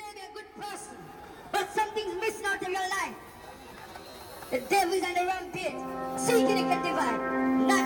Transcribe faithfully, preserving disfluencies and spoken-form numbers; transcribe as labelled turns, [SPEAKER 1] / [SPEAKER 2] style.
[SPEAKER 1] may be a good person, but something's missing out of your life. The devil's on the rampage, seeking it can divide. Not